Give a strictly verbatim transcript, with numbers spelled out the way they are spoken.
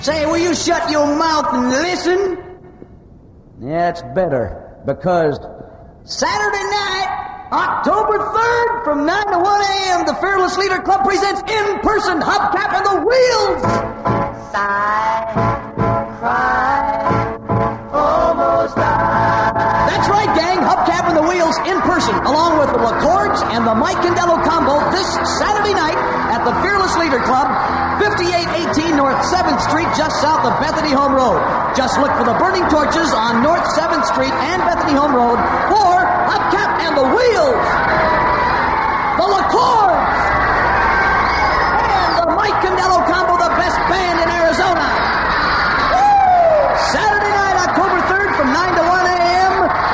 Say, will you shut your mouth and listen? Yeah, it's better, because Saturday night, October third, from nine to one a.m., the Fearless Leader Club presents in-person Hubcap and the Wheels. Sigh, cry, almost die. That's right, gang. Hubcap and the Wheels in person, along with the LaCords and the Mike Condello combo this Saturday night at the Fearless Leader Club, fifty-eight eighteen North seventh Street, just south of Bethany Home Road. Just look for the Burning Torches on North seventh Street and Bethany Home Road for Hubcap and the Wheels.